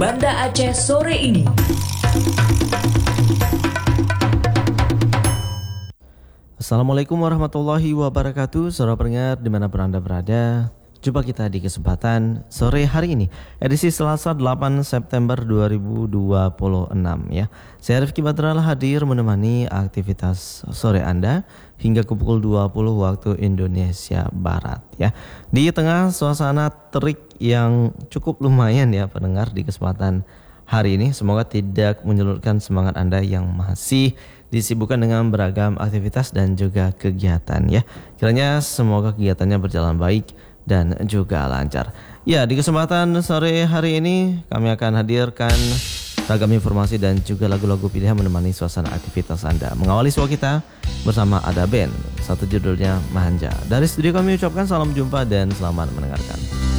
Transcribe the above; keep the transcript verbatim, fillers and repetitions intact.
Banda Aceh sore ini. Assalamualaikum warahmatullahi wabarakatuh. Saudara pendengar dimanapun Anda berada, jumpa kita di kesempatan sore hari ini, edisi Selasa delapan September dua ribu dua puluh enam ya. Saya Rifki Badral hadir menemani aktivitas sore Anda hingga ke pukul dua puluh waktu Indonesia Barat ya. Di tengah suasana terik yang cukup lumayan ya pendengar di kesempatan hari ini, semoga tidak menyurutkan semangat Anda yang masih disibukkan dengan beragam aktivitas dan juga kegiatan ya. Kiranya semoga kegiatannya berjalan baik dan juga lancar. Ya, di kesempatan sore hari ini kami akan hadirkan ragam informasi dan juga lagu-lagu pilihan menemani suasana aktivitas Anda. Mengawali suara kita bersama ada band, satu judulnya Manja. Dari studio kami ucapkan salam jumpa dan selamat mendengarkan.